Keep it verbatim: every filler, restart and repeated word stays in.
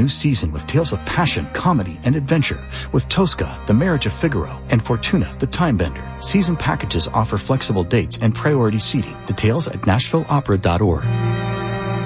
new season with tales of passion, comedy, and adventure with Tosca, The Marriage of Figaro, and Fortuna, the Time Bender. Season packages offer flexible dates and priority seating. Details at nashville opera dot org.